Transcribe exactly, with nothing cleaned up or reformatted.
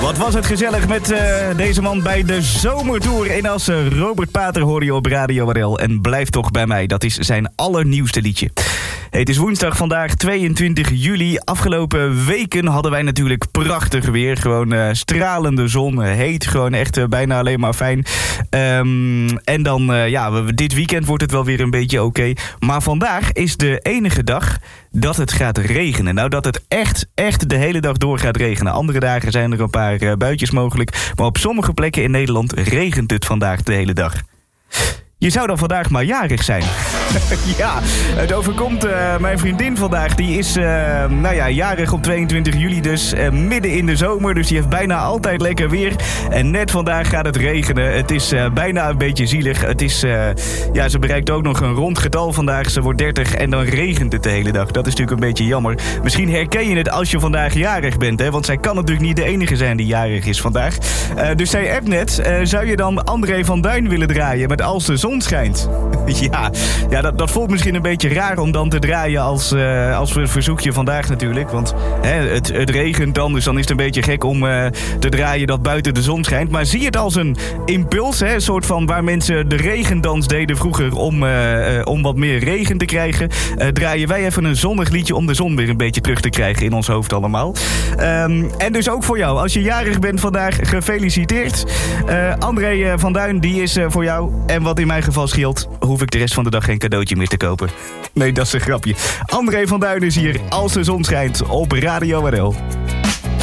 Wat was het gezellig met uh, deze man bij de Zomertour in Assen. Robert Pater hoorde je op Radio R L en Blijf toch bij mij. Dat is zijn allernieuwste liedje. Hey, het is woensdag, vandaag tweeëntwintig juli. Afgelopen weken hadden wij natuurlijk prachtig weer. Gewoon uh, stralende zon, heet, gewoon echt uh, bijna alleen maar fijn. Um, en dan, uh, ja, we, dit weekend wordt het wel weer een beetje oké. Okay. Maar vandaag is de enige dag dat het gaat regenen. Nou, dat het echt, echt de hele dag door gaat regenen. Andere dagen zijn er een paar uh, buitjes mogelijk. Maar op sommige plekken in Nederland regent het vandaag de hele dag. Je zou dan vandaag maar jarig zijn. Ja, het overkomt uh, mijn vriendin vandaag. Die is uh, nou ja, jarig op tweeëntwintig juli, dus uh, midden in de zomer. Dus die heeft bijna altijd lekker weer. En net vandaag gaat het regenen. Het is uh, bijna een beetje zielig. Het is, uh, ja, ze bereikt ook nog een rond getal vandaag. Ze wordt dertig en dan regent het de hele dag. Dat is natuurlijk een beetje jammer. Misschien herken je het als je vandaag jarig bent, hè? Want zij kan natuurlijk niet de enige zijn die jarig is vandaag. Uh, dus zij appt net, uh, zou je dan André van Duin willen draaien met Als de zon schijnt? ja, ja. Ja, dat, dat voelt misschien een beetje raar om dan te draaien als, uh, als verzoekje vandaag natuurlijk. Want hè, het, het regent dan, dus dan is het een beetje gek om uh, te draaien dat buiten de zon schijnt. Maar zie het als een impuls, hè, een soort van waar mensen de regendans deden vroeger om, uh, uh, om wat meer regen te krijgen. Uh, draaien wij even een zonnig liedje om de zon weer een beetje terug te krijgen in ons hoofd allemaal. Um, en dus ook voor jou, als je jarig bent vandaag, gefeliciteerd. Uh, André van Duin, die is uh, voor jou. En wat in mijn geval scheelt, hoef ik de rest van de dag geen cadeautje meer te kopen. Nee, dat is een grapje. André van Duin is hier Als de zon schijnt op Radio R L.